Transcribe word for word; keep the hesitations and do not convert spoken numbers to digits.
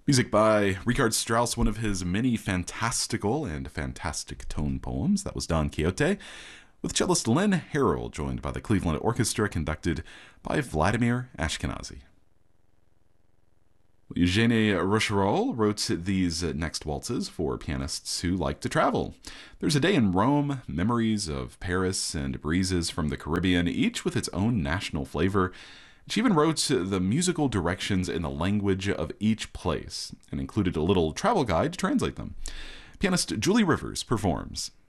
Music by Richard Strauss, one of his many fantastical and fantastic tone poems. That was Don Quixote, with cellist Len Harrell, joined by the Cleveland Orchestra, conducted by Vladimir Ashkenazy. Eugenie Rocherol wrote these next waltzes for pianists who like to travel. There's a Day in Rome, Memories of Paris, and Breezes from the Caribbean, each with its own national flavor. She even wrote the musical directions in the language of each place and included a little travel guide to translate them. Pianist Julie Rivers performs